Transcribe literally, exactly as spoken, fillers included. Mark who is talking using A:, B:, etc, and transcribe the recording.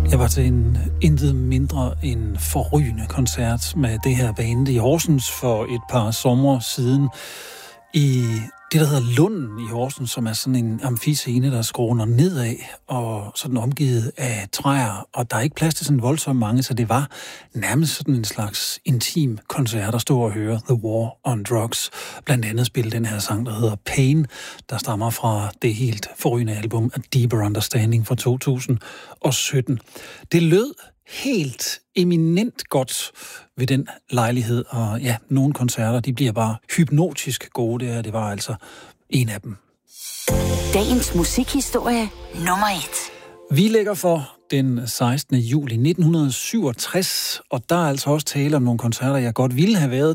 A: Jeg var til en intet mindre end forrygende koncert med det her band i Horsens for et par sommer siden i det, der hedder Lunden i Horsens, som er sådan en amfiscene, der skråner nedad og sådan omgivet af træer, og der er ikke plads til sådan voldsomt mange, så det var nærmest sådan en slags intim koncert at stå og høre The War on Drugs. Blandt andet spille den her sang, der hedder Pain, der stammer fra det helt forrygende album A Deeper Understanding fra to tusind og sytten. Det lød helt eminent godt ved den lejlighed, og ja, nogle koncerter, de bliver bare hypnotisk gode, det her, det var altså en af dem.
B: Dagens musikhistorie nummer et.
A: Vi lægger for den sekstende juli nitten syvogtres, og der er altså også tale om nogle koncerter, jeg godt ville have været